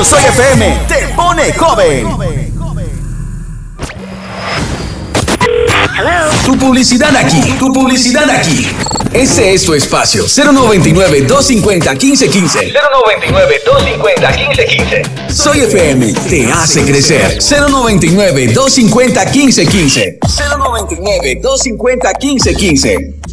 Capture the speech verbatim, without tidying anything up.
Radio Soy F M te pone joven. Tu publicidad aquí, tu publicidad aquí. Ese es tu espacio. cero noventa y nueve, doscientos cincuenta, quince quince. cero noventa y nueve, doscientos cincuenta, quince quince. Soy F M, te hace crecer. cero noventa y nueve, doscientos cincuenta, quince quince. cero noventa y nueve, doscientos cincuenta, quince quince.